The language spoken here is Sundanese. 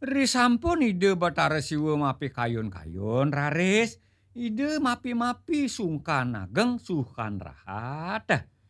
Risampun ide Bathara Siwa mapi kayon-kayon raris, ide mapi-mapi sungkan ageng sukan rahat.